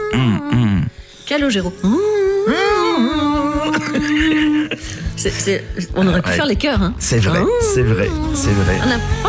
Calogero. On aurait pu faire les chœurs. Hein. C'est vrai, c'est vrai, c'est vrai.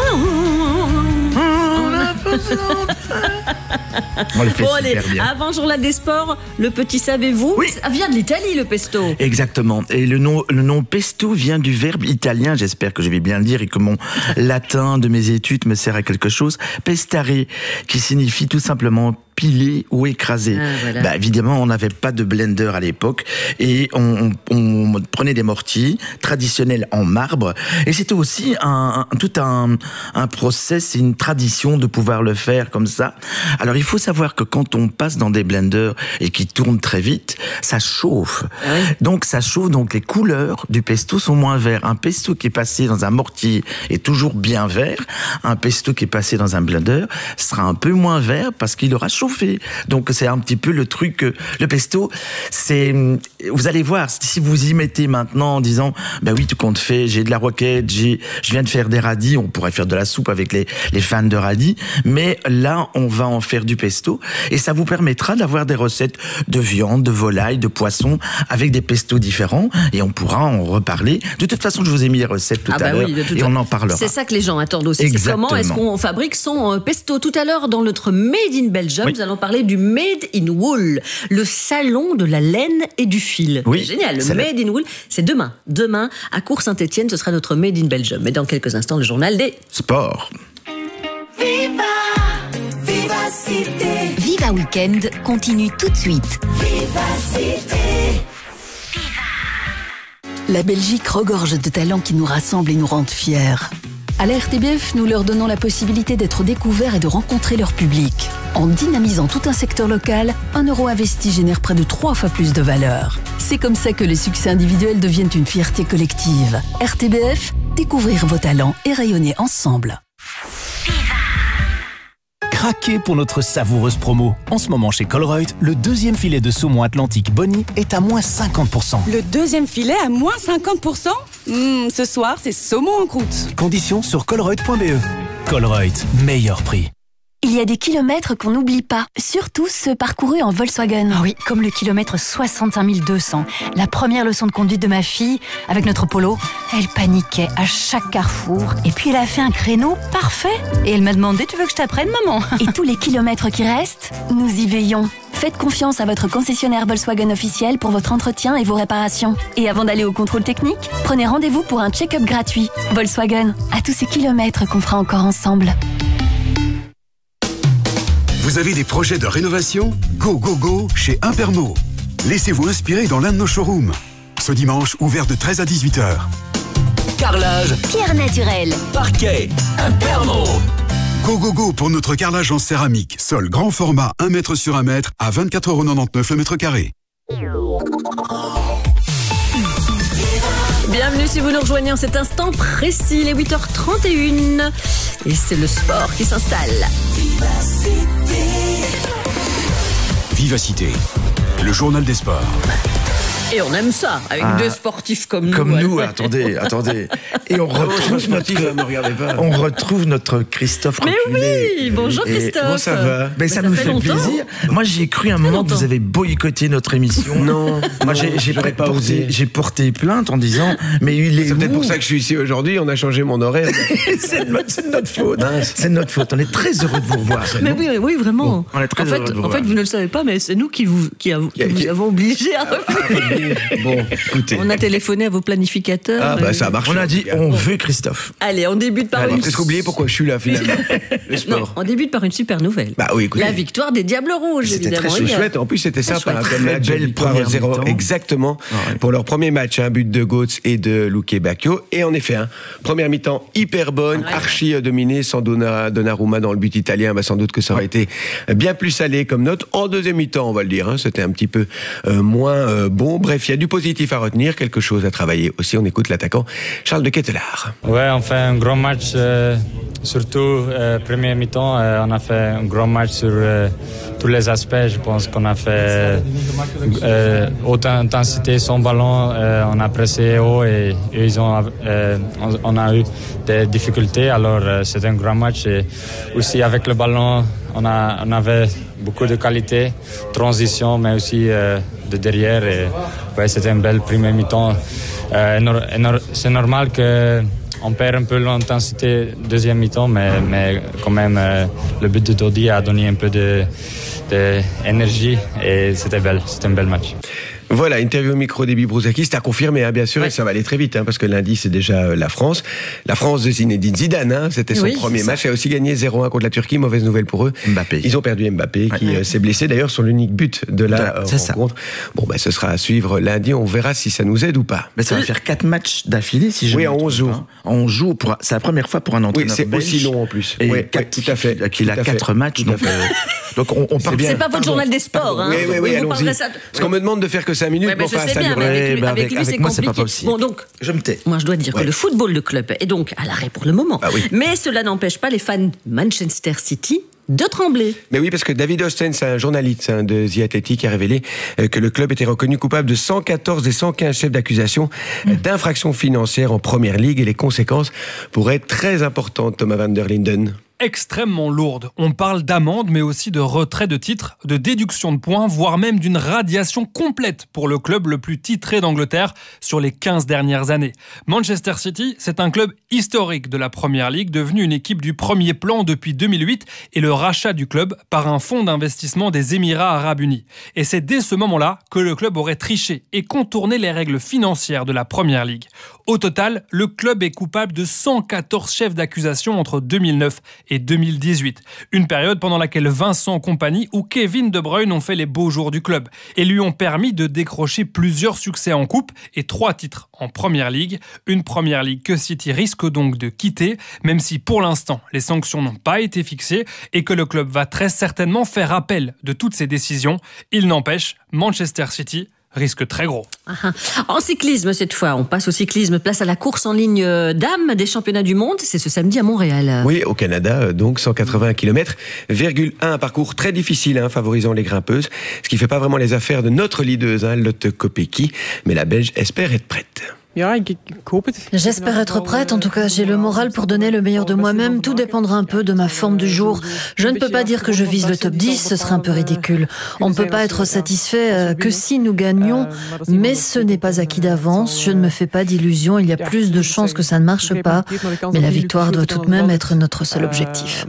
On le fait super bien. Avant Journal des Sports, le petit savez-vous, ça vient de l'Italie, le pesto. Exactement. Et le nom pesto vient du verbe italien, j'espère que je vais bien le dire et que mon latin de mes études me sert à quelque chose, pestare, qui signifie tout simplement piler ou écraser. Voilà. Bah, évidemment, on n'avait pas de blender à l'époque et on prenait des mortiers traditionnels en marbre et c'était aussi tout un process et une tradition de pouvoir le faire comme ça. Alors, il faut savoir que quand on passe dans des blenders et qui tournent très vite, ça chauffe. Donc, ça chauffe, donc les couleurs du pesto sont moins verts. Un pesto qui est passé dans un mortier est toujours bien vert. Un pesto qui est passé dans un blender sera un peu moins vert parce qu'il aura chauffé. Donc c'est un petit peu le truc, le pesto, c'est, vous allez voir, si vous y mettez maintenant en disant, bah oui, tout compte fait, j'ai de la roquette, je viens de faire des radis, on pourrait faire de la soupe avec les fans de radis, mais là, on va en faire du pesto, et ça vous permettra d'avoir des recettes de viande, de volaille, de poisson, avec des pestos différents, et on pourra en reparler. De toute façon, je vous ai mis les recettes tout à l'heure, et on en parlera. C'est ça que les gens attendent aussi. Exactement. C'est comment est-ce qu'on fabrique son pesto. Tout à l'heure, dans notre Made in Belgium, nous allons parler du Made in Wool, le salon de la laine et du fil. Oui, c'est génial. Le Made in Wool, c'est demain. Demain, à Cours-Saint-Étienne, ce sera notre Made in Belgium. Mais dans quelques instants, le journal des sports. Viva Vivacité. Viva Weekend continue tout de suite. Vivacité. La Belgique regorge de talents qui nous rassemblent et nous rendent fiers. À la RTBF, nous leur donnons la possibilité d'être découverts et de rencontrer leur public. En dynamisant tout un secteur local, 1 euro investi génère près de 3 fois plus de valeur. C'est comme ça que les succès individuels deviennent une fierté collective. RTBF, découvrir vos talents et rayonner ensemble. Craquez pour notre savoureuse promo. En ce moment chez Colruyt, le deuxième filet de saumon Atlantique Bonnie est à moins 50%. Le deuxième filet à moins 50%? Ce soir, c'est saumon en croûte. Conditions sur colruyt.be. Colruyt, meilleur prix. Il y a des kilomètres qu'on n'oublie pas, surtout ceux parcourus en Volkswagen. Ah oui, comme le kilomètre 65 200. La première leçon de conduite de ma fille, avec notre Polo, elle paniquait à chaque carrefour. Et puis elle a fait un créneau parfait. Et elle m'a demandé, tu veux que je t'apprenne, maman? Et tous les kilomètres qui restent, nous y veillons. Faites confiance à votre concessionnaire Volkswagen officiel pour votre entretien et vos réparations. Et avant d'aller au contrôle technique, prenez rendez-vous pour un check-up gratuit. Volkswagen, à tous ces kilomètres qu'on fera encore ensemble. Vous avez des projets de rénovation? Go, go, go chez Impermo. Laissez-vous inspirer dans l'un de nos showrooms. Ce dimanche, ouvert de 13 à 18h. Carrelage, pierre naturelle, parquet, Impermo. Go, go, go pour notre carrelage en céramique. Sol grand format 1 mètre sur 1 mètre à 24,99 € le mètre carré. Bienvenue si vous nous rejoignez en cet instant précis, les 8h31. Et c'est le sport qui s'installe. Vivacité, le journal des sports. Et on aime ça, avec deux sportifs comme nous. Comme nous, attendez. Et on retrouve notre Christophe Mais Reculé. oui, bonjour Christophe. Comment ça va? Ça nous fait plaisir. Moi, j'ai cru un moment que vous avez boycotté notre émission. Non, moi, j'ai porté plainte en disant, mais il est C'est où? peut-être pour ça que je suis ici aujourd'hui, on a changé mon horaire. C'est de notre faute. C'est de notre faute. On est très heureux de vous revoir. Mais oui, vraiment. Bon, on est très heureux de vous revoir. En fait, vous ne le savez pas, mais c'est nous qui vous avons obligé à revenir. Bon, écoutez. On a téléphoné à vos planificateurs. Ah bah ça a marché. On a dit, on veut Christophe. Allez, on débute par une... peut-être oublier pourquoi je suis là finalement. Le sport. Non, on débute par une super nouvelle. Bah oui, écoutez. La victoire des Diables Rouges, évidemment. C'était très chouette. En plus, c'était sympa. Très belle première mi-temps. Exactement. Pour leur premier match, un but de Götze et de Luque Bacchio. Et en effet, première mi-temps hyper bonne, archi dominée, sans Donnarumma dans le but italien. Bah, sans doute que ça aurait été bien plus salé comme note. En deuxième mi-temps, on va le dire, c'était un petit peu moins bon. bref, il y a du positif à retenir, quelque chose à travailler aussi. On écoute l'attaquant Charles de Ketelaar. Ouais, on fait un grand match, surtout premier mi-temps. On a fait un grand match sur tous les aspects. Je pense qu'on a fait haute intensité sans ballon. On a pressé haut et on a eu des difficultés. Alors c'était un grand match. Et aussi avec le ballon, on avait beaucoup de qualité, transition, mais aussi de derrière. Et ouais, c'était une belle première mi-temps. C'est normal qu'on perd un peu l'intensité deuxième mi-temps, mais quand même, le but de Dodi a donné un peu d'énergie et c'était un bel match. Voilà, interview au micro d'Ebi Brouzakis, c'est à confirmer, hein, bien sûr, et ça va aller très vite, hein, parce que lundi, c'est déjà la France. La France de Zinedine Zidane, hein, c'était son premier match. Elle a aussi gagné 0-1 contre la Turquie, mauvaise nouvelle pour eux. Mbappé. Ils ont perdu Mbappé, qui s'est blessé d'ailleurs sur l'unique but de la rencontre. Bon, ce sera à suivre lundi, on verra si ça nous aide ou pas. Mais ça va faire 4 matchs d'affilée, si je me trompe. Oui, en 11 jours. En 11 jours, c'est la première fois pour un entraîneur belge. Oui, c'est aussi long en plus. Et tout à fait. Qu'il a 4 matchs, donc on part bien. C'est pas votre journal des sports, hein. Oui, allons-y. Parce qu'on me demande de faire que 5 minutes pour faire ça. Avec lui, c'est moi, c'est pas compliqué. possible. Bon, donc, je me tais. Moi, je dois dire que le football de club est donc à l'arrêt pour le moment. Mais cela n'empêche pas les fans Manchester City de trembler. Mais oui, parce que David Ostens, un journaliste de The Athletic, a révélé que le club était reconnu coupable de 114 des 115 chefs d'accusation d'infractions financières en Première Ligue, et les conséquences pourraient être très importantes, Thomas van der Linden. Extrêmement lourde. On parle d'amende, mais aussi de retrait de titres, de déduction de points, voire même d'une radiation complète pour le club le plus titré d'Angleterre sur les 15 dernières années. Manchester City, c'est un club historique de la Première Ligue, devenu une équipe du premier plan depuis 2008 et le rachat du club par un fonds d'investissement des Émirats Arabes Unis. Et c'est dès ce moment-là que le club aurait triché et contourné les règles financières de la Première Ligue. Au total, le club est coupable de 114 chefs d'accusation entre 2009 et 2018. Une période pendant laquelle Vincent Kompany ou Kevin De Bruyne ont fait les beaux jours du club et lui ont permis de décrocher plusieurs succès en coupe et 3 titres en Première Ligue. Une Première Ligue que City risque donc de quitter, même si pour l'instant les sanctions n'ont pas été fixées et que le club va très certainement faire appel de toutes ces décisions. Il n'empêche, Manchester City risque très gros. En cyclisme, cette fois, on passe au cyclisme. Place à la course en ligne dames des championnats du monde. C'est ce samedi à Montréal. Oui, au Canada, donc 180 km, un parcours très difficile, favorisant les grimpeuses, ce qui ne fait pas vraiment les affaires de notre leaduse, Lotte Kopecky, mais la Belge espère être prête. J'espère être prête, en tout cas j'ai le moral pour donner le meilleur de moi-même, tout dépendra un peu de ma forme du jour. Je ne peux pas dire que je vise le top 10, ce serait un peu ridicule. On ne peut pas être satisfait que si nous gagnions, mais ce n'est pas acquis d'avance, je ne me fais pas d'illusions, il y a plus de chances que ça ne marche pas, mais la victoire doit tout de même être notre seul objectif.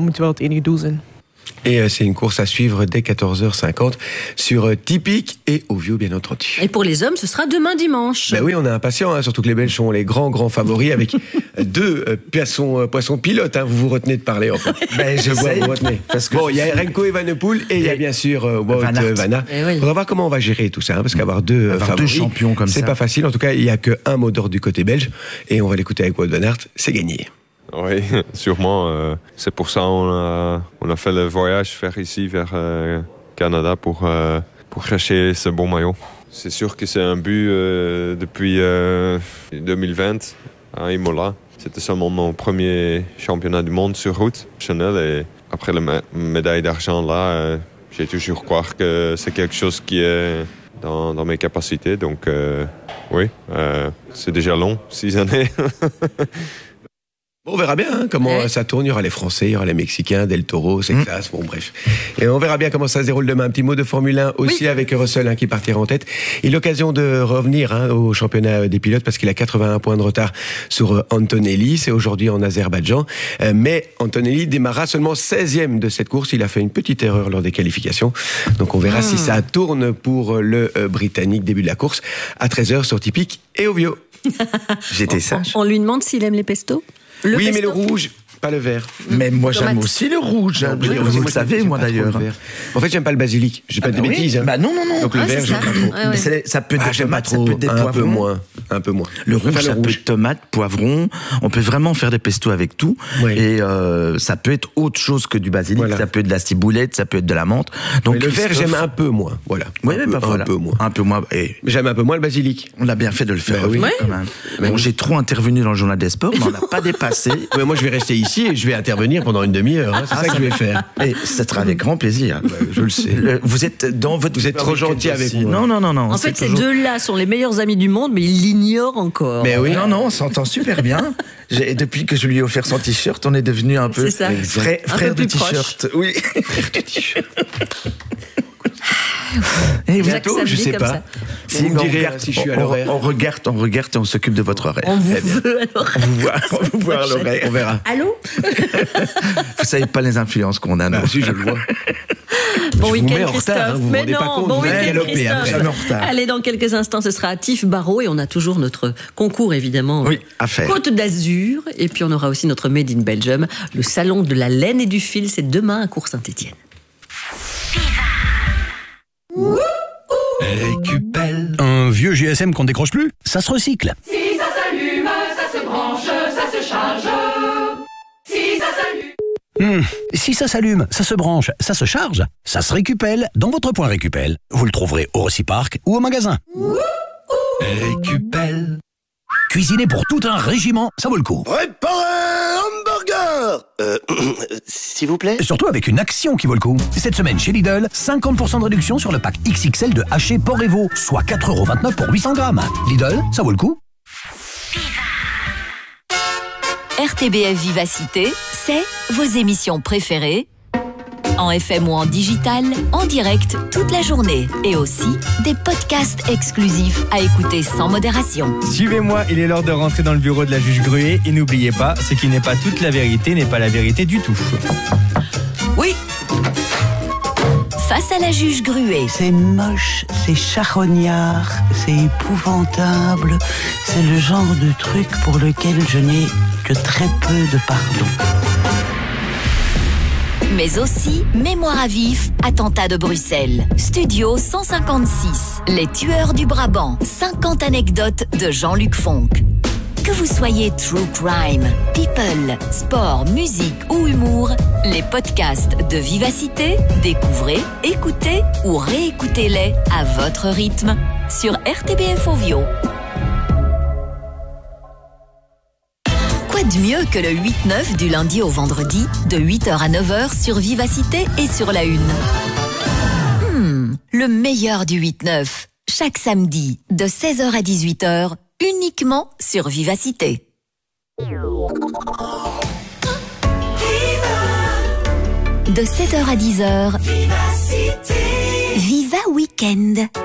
Et c'est une course à suivre dès 14h50 sur Tipeee et Ovio, bien entendu. Et pour les hommes, ce sera demain dimanche. Ben oui, on est impatients, surtout que les Belges sont les grands favoris avec 2 poissons pilotes. Vous vous retenez de parler, en fait. Je vois, vous retenez. Bon, il y a Remco Evenepoel et il y a bien sûr Wout van Aert. On va voir comment on va gérer tout ça, parce qu'avoir 2 favoris, 2 champions comme ça, c'est pas facile. En tout cas, il n'y a qu'un mot d'ordre du côté belge, et on va l'écouter avec Wout van Aert, c'est gagné. Oui, sûrement. C'est pour ça qu'on a fait le voyage vers Canada pour chercher ce bon maillot. C'est sûr que c'est un but depuis 2020 à Imola. C'était seulement mon premier championnat du monde sur route professionnelle, et après la médaille d'argent là, j'ai toujours croire que c'est quelque chose qui est dans mes capacités. Donc oui, c'est déjà long, 6 années. Bon, on verra bien comment ça tourne. Il y aura les Français, il y aura les Mexicains, Del Toro, Texas, bon bref. Et on verra bien comment ça se déroule demain. Un petit mot de Formule 1 aussi avec Russell qui partira en tête. Il a l'occasion de revenir au championnat des pilotes parce qu'il a 81 points de retard sur Antonelli. C'est aujourd'hui en Azerbaïdjan. Mais Antonelli démarra seulement 16e de cette course. Il a fait une petite erreur lors des qualifications. Donc on verra si ça tourne pour le Britannique. Début de la course à 13h sur Tipeee et Ovio. J'étais sage. On lui demande s'il aime les pestos. Oui, mais le rouge, Pas le vert. Mais moi, j'aime aussi le rouge. Hein. Oui, vous le savez, moi d'ailleurs. En fait, j'aime pas le basilic. J'ai pas de bêtises. Hein. Bah non. Donc le vert, j'aime pas trop. Mais ça peut être des tomates, ça peut être des un poivrons. Un peu moins. Le rouge, ça peut être tomate, poivron. On peut vraiment faire des pestos avec tout. Oui. Et ça peut être autre chose que du basilic. Voilà. Ça peut être de la ciboulette, ça peut être de la menthe. Donc le vert, j'aime un peu moins. Voilà. Oui, un peu moins. Un peu moins. Et j'aime un peu moins le basilic. On a bien fait de le faire. Oui, quand même. Bon, j'ai trop intervenu dans le journal des sports, mais on n'a pas dépassé. Mais moi, je vais rester ici et je vais intervenir pendant une demi-heure. Hein. C'est ça que je vais faire. Et ça sera avec grand plaisir. Je le sais. Vous êtes trop gentil avec moi. Non. En fait, ces deux-là sont les meilleurs amis du monde, mais ils l'ignorent encore. Mais oui. Non, on s'entend super bien. Depuis que je lui ai offert son t-shirt, on est devenu un peu frère de t-shirt. Oui. Frère de t-shirt. Et bientôt, je sais pas. Si je suis à l'horaire. On regarde et on s'occupe de votre horaire. On vous veut à l'horaire. On vous voit à l'horaire. On verra. Allô? Vous savez pas les influences qu'on a. Si, je le vois. Bon week-end, Christophe. Mais non, bon week-end, Christophe. Allez, dans quelques instants, ce sera Tiff Barreau et on a toujours notre concours, évidemment. Oui, à faire. Côte d'Azur. Et puis, on aura aussi notre Made in Belgium. Le salon de la laine et du fil, c'est demain à Cours-Saint-Étienne. Récupelle. Un vieux GSM qu'on décroche plus, ça se recycle. Si ça s'allume, ça se branche, ça se charge. Si ça s'allume. Si ça s'allume, ça se branche, ça se charge, ça se récupelle dans votre point Récupelle. Vous le trouverez au Reciparc ou au magasin. Récupelle. Cuisiner pour tout un régiment, ça vaut le coup. Préparez hamburger. S'il vous plaît. Surtout avec une action qui vaut le coup. Cette semaine chez Lidl, 50% de réduction sur le pack XXL de haché porc et veau, soit 4,29€ pour 800 grammes. Lidl, ça vaut le coup. RTBF Vivacité, c'est vos émissions préférées en FM ou en digital, en direct toute la journée. Et aussi des podcasts exclusifs à écouter sans modération. Suivez-moi, il est l'heure de rentrer dans le bureau de la juge Gruet. Et n'oubliez pas, ce qui n'est pas toute la vérité n'est pas la vérité du tout. Oui. Face à la juge Gruet. C'est moche, c'est charognard, c'est épouvantable. C'est le genre de truc pour lequel je n'ai que très peu de pardon. Mais aussi Mémoire à vif, attentat de Bruxelles. Studio 156, Les tueurs du Brabant. 50 anecdotes de Jean-Luc Fonck. Que vous soyez true crime, people, sport, musique ou humour, les podcasts de Vivacité, découvrez, écoutez ou réécoutez-les à votre rythme sur RTBF Ovio. Quoi de mieux que le 8-9 du lundi au vendredi, de 8h à 9h sur Vivacité et sur la Une. Le meilleur du 8-9, chaque samedi, de 16h à 18h, uniquement sur Vivacité. De 7h à 10h, Vivacité. Viva Week-end.